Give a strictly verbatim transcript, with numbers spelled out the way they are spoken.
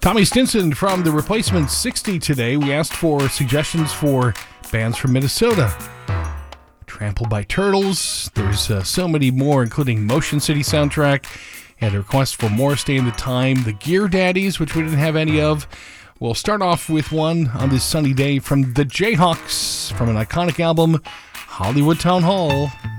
Tommy Stinson from The Replacements sixty today. We asked for suggestions for bands from Minnesota. Trampled by Turtles. There's uh, so many more, including Motion City Soundtrack. And a request for more Stay in the Time. The Gear Daddies, which we didn't have any of. We'll start off with one on this sunny day from the Jayhawks from an iconic album, Hollywood Town Hall.